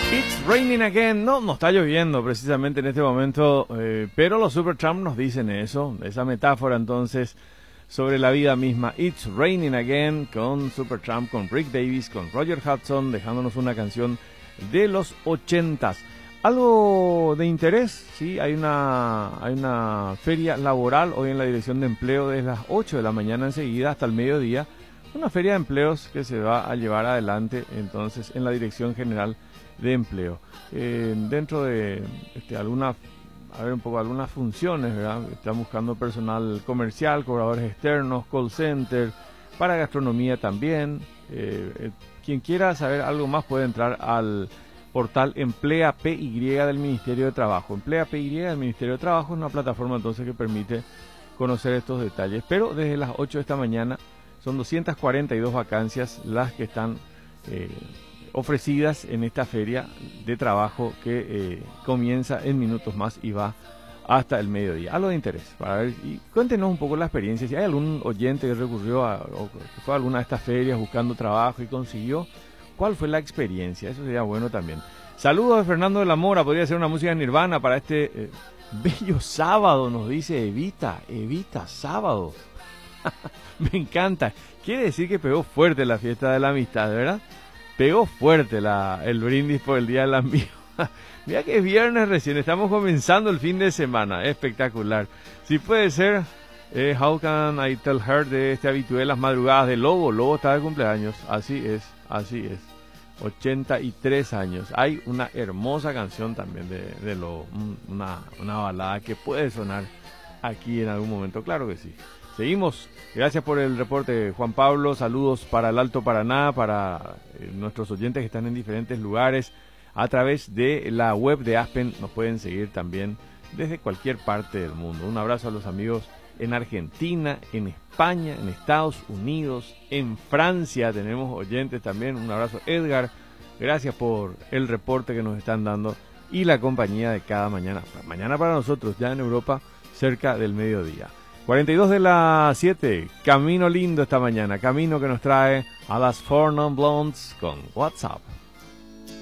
It's raining again. No está lloviendo precisamente en este momento, pero los Supertramp nos dicen eso, esa metáfora entonces sobre la vida misma. It's raining again con Supertramp, con Rick Davis, con Roger Hudson, dejándonos una canción de los 80s. Algo de interés, sí, hay una feria laboral hoy en la Dirección de Empleo desde las 8 de la mañana enseguida hasta el mediodía. Una feria de empleos que se va a llevar adelante entonces en la Dirección General de Empleo. Dentro de algunas funciones, ¿verdad? Están buscando personal comercial, cobradores externos, call center, para gastronomía también. Quien quiera saber algo más puede entrar al portal Emplea PY del Ministerio de Trabajo. Emplea PY del Ministerio de Trabajo es una plataforma entonces que permite conocer estos detalles. Pero desde las 8 de esta mañana son 242 vacancias las que están ofrecidas en esta feria de trabajo que comienza en minutos más y va hasta el mediodía. Algo de interés para ver, y cuéntenos un poco la experiencia, si hay algún oyente que recurrió o que fue a alguna de estas ferias buscando trabajo y consiguió, ¿cuál fue la experiencia? Eso sería bueno también. Saludos de Fernando de la Mora, podría ser una música de Nirvana para este bello sábado, nos dice Evita sábado. Me encanta, quiere decir que pegó fuerte la fiesta de la amistad, ¿verdad? Pegó fuerte el brindis por el Día del Amigo. Mira que es viernes recién, estamos comenzando el fin de semana, espectacular. Si puede ser, How Can I Tell Her de este habitué Las Madrugadas de Lobo. Lobo está de cumpleaños, así es. 83 años. Hay una hermosa canción también de Lobo, una balada que puede sonar aquí en algún momento, claro que sí. Seguimos, gracias por el reporte Juan Pablo, saludos para el Alto Paraná, para nuestros oyentes que están en diferentes lugares, a través de la web de Aspen nos pueden seguir también desde cualquier parte del mundo. Un abrazo a los amigos en Argentina, en España, en Estados Unidos, en Francia tenemos oyentes también, un abrazo Edgar, gracias por el reporte que nos están dando y la compañía de cada mañana para nosotros ya en Europa cerca del mediodía. 42 de las 7, camino lindo esta mañana, camino que nos trae a las Four Non Blondes con WhatsApp.